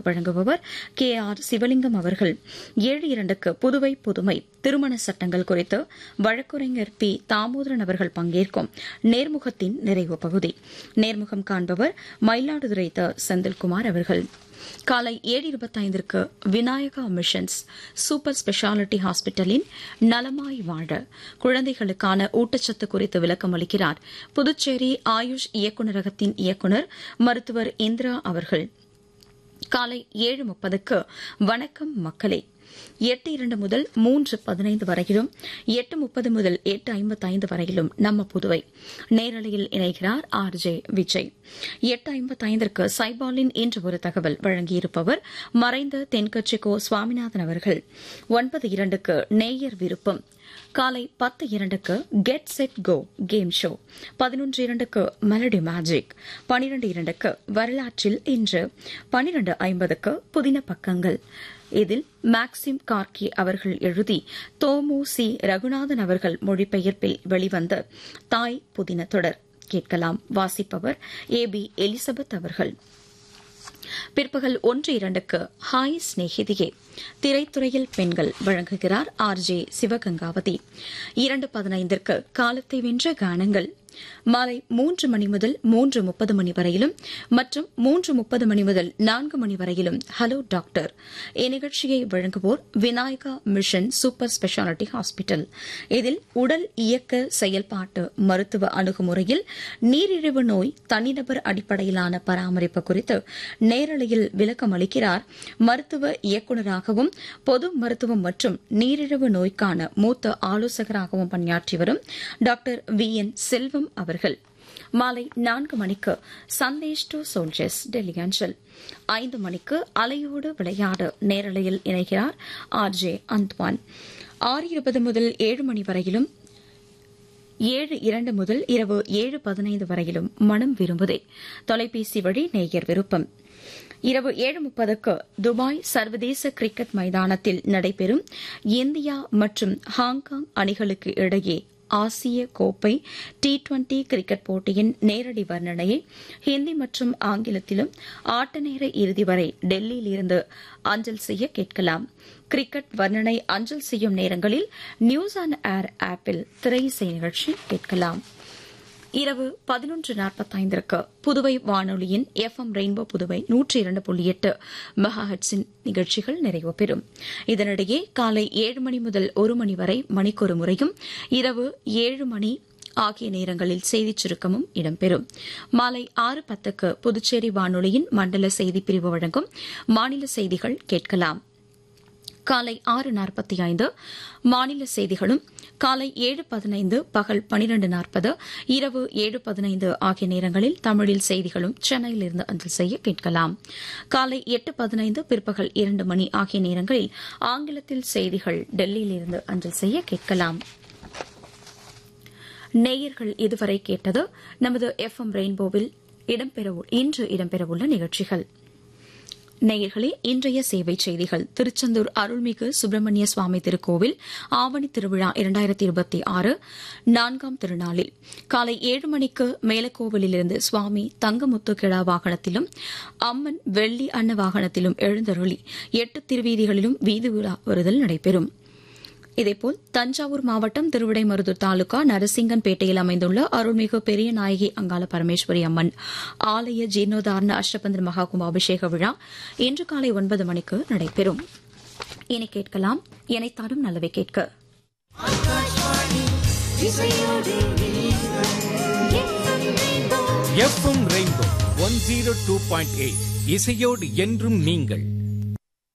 வழங்குபவர் KR சிவலிங்கம் அவர்கள். 7:02க்கு புதுவை புதுமை திருமண சட்டங்கள் குறித்து வழக்குரைஞர் P. தாமோதரன் அவர்கள் பங்கேற்கும் நேர்முகத்தின் நிறைவு பகுதி. நேர்முகம் காண்பவர் மயிலாடுதுறை த. செந்தில்குமார் அவர்கள். காலை 7:25க்கு விநாயகா மிஷன்ஸ் சூப்பர் ஸ்பெஷாலிட்டி ஹாஸ்பிட்டலின் நலமாய் வாழ குழந்தைகளுக்கான ஊட்டச்சத்து குறித்து விளக்கம் அளிக்கிறார் புதுச்சேரி ஆயுஷ் இயக்குநரகத்தின் இயக்குநர் மருத்துவர் இந்திரா அவர்கள். காலை 7:30க்கு வணக்கம் மக்களே 8:02 முதல் 3:15 வரையிலும் 8:30 முதல் 8:55 வரையிலும் நம்ம புதுவை நேரலையில் இணைகிறார் RJ விஜய். 8:55க்கு சைபாலின் இன்று ஒரு தகவல் வழங்கியிருப்பவர் மறைந்த தென்கட்சி கோ. சுவாமிநாதன் அவர்கள். 9:02க்கு நேயர் விருப்பம். காலை 10:02க்கு get set go game show. 11:02க்கு melody magic. 12:02க்கு வரலாற்றில் இன்று. 12:50க்கு புதின பக்கங்கள். இதில் மேக்சிம் கார்கி அவர்கள் எழுதி தோமு சி. ரகுநாதன் அவர்கள் மொழிபெயர்ப்பில் வெளிவந்த தாய் புதின தொடர் கேட்கலாம். வாசிப்பவர் AB எலிசபெத் அவர்கள். பிற்பகல் 1:02க்கு ஹாய் ஸ்நேகிதியே திரைத்துறையில் பெண்கள் வழங்குகிறார் RJ சிவகங்காவதி. 2:15க்கு காலத்தை வென்ற கானங்கள். மாலை 3 மணி முதல் 3:30 மணி வரையிலும் மற்றும் 3:30 மணி முதல் 4 மணி வரையிலும் ஹலோ டாக்டர் இந்நிகழ்ச்சியை வழங்குவோர் Vinayaka mission super speciality hospital. இதில் உடல் இயக்க செயல்பாட்டு மருத்துவ அணுகுமுறையில் நீரிழிவு நோய் தனிநபர் அடிப்படையிலான பராமரிப்பு குறித்து நேரலையில் விளக்கம் அளிக்கிறார் மருத்துவ இயக்குநராகவும் பொது மருத்துவம் மற்றும் நீரிழிவு நோய்க்கான மூத்த ஆலோசகராகவும் பணியாற்றி வரும் டாக்டர் VN செல்வம் அவர்கள். மாலை 4 மணிக்கு சந்தேஷ் டு சோல்ஜர்ஸ் டெல்லி அஞ்சல். 5 மணிக்கு அலையோடு விளையாடு நேரலையில் இணைகிறார் RJ அந்த்வான். 6:20 முதல் 7 மணி வரையிலும் 7:02 முதல் இரவு 7:15 வரையிலும் மனம் விரும்புதே தொலைபேசி வழி நேயர் விருப்பம். இரவு 7:30க்கு துபாய் சர்வதேச கிரிக்கெட் மைதானத்தில் நடைபெறும் இந்தியா மற்றும் ஹாங்காங் அணிகளுக்கு இடையே ஆசிய கோப்பை T20 கிரிக்கெட் போட்டியின் நேரடி வர்ணனையை ஹிந்தி மற்றும் ஆங்கிலத்திலும் ஆட்ட நேர இறுதி வரை டெல்லியில் இருந்து அஞ்சல் செய்ய கேட்கலாம். கிரிக்கெட் வர்ணனை அஞ்சல் செய்யும் நேரங்களில் நியூஸ் ஆன் ஏர் ஆப்பில் திரை இசை நிகழ்ச்சி கேட்கலாம். இரவு 11:45க்கு புதுவை வானொலியின் FM ரெயின்போ புதுவை 102.8 மெகாஹெர்ட்ஸின் நிகழ்ச்சிகள் நிறைவு பெறும். இதனிடையே காலை 7 மணி முதல் 1 மணி வரை மணிக்கொரு முறையும் இரவு 7 மணி ஆகிய நேரங்களில் செய்திச் சுருக்கமும் இடம்பெறும். மாலை 6:10க்கு புதுச்சேரி வானொலியின் மண்டல செய்திப் பிரிவு வழங்கும் மாநில செய்திகள் கேட்கலாம். காலை 6:45 மாநில செய்திகளும் காலை 7:15 பகல் 12:40 இரவு 7:15 ஆகிய நேரங்களில் தமிழில் செய்திகளும் சென்னையிலிருந்து அஞ்சல் செய்ய கேட்கலாம். காலை 8:15 பிற்பகல் 2 மணி ஆகிய நேரங்களில் ஆங்கிலத்தில் செய்திகள் டெல்லியிலிருந்து அஞ்சல் செய்ய கேட்கலாம். நேயர்கள் இதுவரை கேட்டது நமது FM ரெயின்போவில் இன்று இடம்பெறவுள்ள நிகழ்ச்சிகள். நேயர்களே, இன்றைய சேவை செய்திகள். திருச்செந்தூர் அருள்மிகு சுப்பிரமணிய சுவாமி திருக்கோவில் ஆவணி திருவிழா 2026 4ஆம் திருநாளில் காலை 7 மணிக்கு மேலக்கோவிலிருந்து சுவாமி தங்கமுத்து கிழா வாகனத்திலும் அம்மன் வெள்ளி அன்ன வாகனத்திலும் எழுந்தருளி 8 திருவீதிகளிலும் வீதி உலா வருதல் நடைபெறும். இதேபோல் தஞ்சாவூர் மாவட்டம் திருவிடைமருதூர் தாலுகா நரசிங்கன்பேட்டையில் அமைந்துள்ள அருள்மிகு பெரிய நாயகி அங்காள பரமேஸ்வரி அம்மன் ஆலய ஜீர்ணோதாரண அஷ்டபந்தன மகா கும்பாபிஷேக விழா இன்று காலை 9 மணிக்கு நடைபெறும். இனி கேட்கலாம் எனைத்தாடும் நல்லவை கேட்க. FM ரெயின்போ 102.8 இசையோடு என்றும் நீங்கள்.